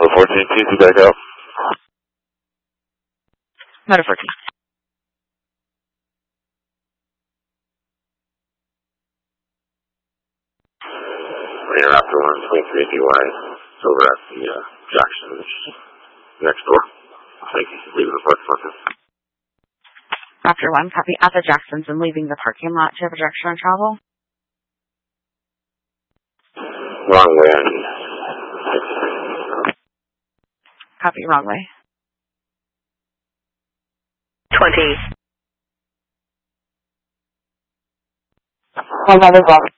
Motor 14, TC back out. Motor 14. We're after 123 DY. It's over at the Jackson next door. Thank you. Leaving the parking lot. After 1, copy at the Jacksons and leaving the parking lot. Do you have a direction on travel? Wrong way. Copy, wrong way. 20. Another block.